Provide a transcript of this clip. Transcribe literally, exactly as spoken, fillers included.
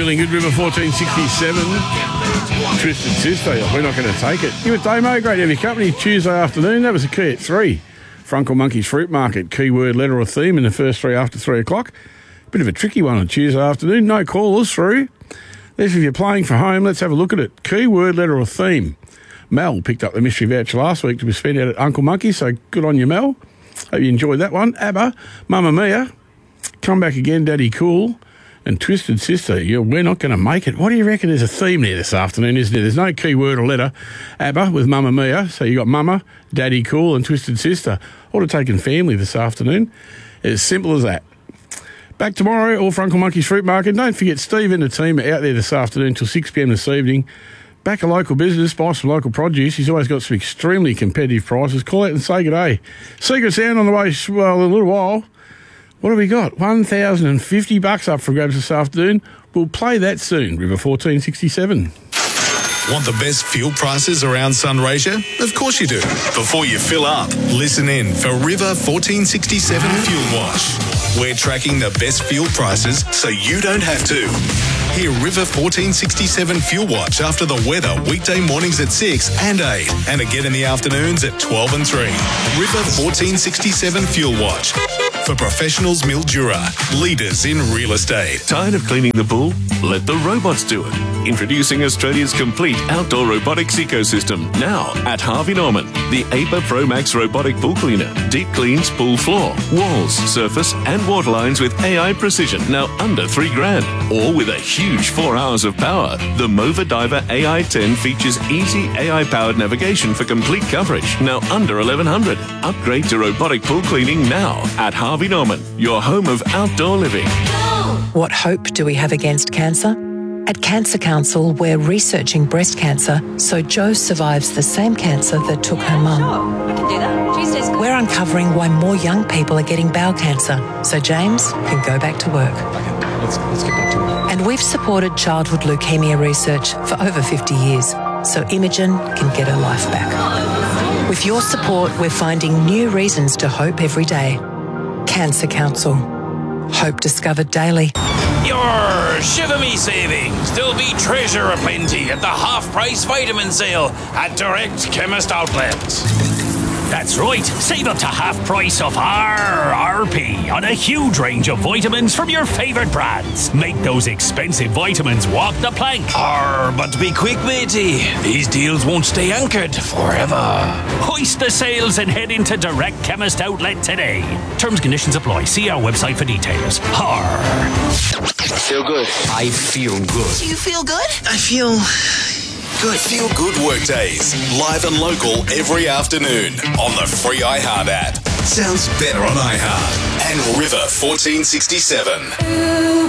feeling good, River fourteen sixty-seven. Twisted Sister, we're not going to take it. You with Damo, great to have your company. Tuesday afternoon, that was a key at three. Frunkle Monkey's Fruit Market, keyword, letter or theme in the first three after three o'clock. Bit of a tricky one on Tuesday afternoon. No callers through. If you're playing for home, let's have a look at it. Keyword, letter or theme. Mel picked up the mystery voucher last week to be spent out at Uncle Monkey, so good on you, Mel. Hope you enjoyed that one. ABBA, Mamma Mia, Come Back Again, Daddy Cool, and Twisted Sister. Yeah, we're not going to make it. What do you reckon? There's a theme there this afternoon, isn't there? There's no keyword or letter. ABBA with Mamma Mia, so you got Mama, Daddy Cool, and Twisted Sister. Ought to taken family this afternoon. It's as simple as that. Back tomorrow, all for Uncle Monkey's Fruit Market. Don't forget, Steve and the team are out there this afternoon till six p m this evening. Back a local business, buy some local produce. He's always got some extremely competitive prices. Call out and say good day. Secret Sound on the way, well, in a little while. What have we got? one thousand fifty bucks up for grabs this afternoon. We'll play that soon. River fourteen sixty-seven. Want the best fuel prices around Sunraysia? Of course you do. Before you fill up, listen in for River fourteen sixty-seven Fuel Watch. We're tracking the best fuel prices so you don't have to. Hear River fourteen sixty-seven Fuel Watch after the weather weekday mornings at six and eight and again in the afternoons at twelve and three. River fourteen sixty-seven Fuel Watch. For professionals Mildura, leaders in real estate. Tired of cleaning the pool? Let the robots do it. Introducing Australia's complete outdoor robotics ecosystem. Now at Harvey Norman. The A P A Pro Max robotic pool cleaner. Deep cleans pool floor, walls, surface and water lines with A I precision. Now under three grand. Or with a huge four hours of power. The Mova Diver A I ten features easy A I-powered navigation for complete coverage. Now under eleven hundred. Upgrade to robotic pool cleaning now at Harvey Norman, your home of outdoor living. What hope do we have against cancer? At Cancer Council, we're researching breast cancer so Jo survives the same cancer that took her mum. Sure, we can do that. Tuesday's good. We're uncovering why more young people are getting bowel cancer so James can go back to work. Okay, let's, let's get back to work. And we've supported childhood leukemia research for over fifty years so Imogen can get her life back. With your support, we're finding new reasons to hope every day. Cancer Council. Hope discovered daily. Your Shiver Me savings. There'll be treasure aplenty at the half-price vitamin sale at Direct Chemist Outlets. That's right. Save up to half price of R R P on a huge range of vitamins from your favourite brands. Make those expensive vitamins walk the plank. Arr, but be quick, matey. These deals won't stay anchored forever. Hoist the sails and head into Direct Chemist Outlet today. Terms and conditions apply. See our website for details. Arr. Feel good. I feel good. Do you feel good? I feel... good. Feel Good Workdays, live and local every afternoon on the free iHeart app. Sounds better on iHeart. And River fourteen sixty-seven.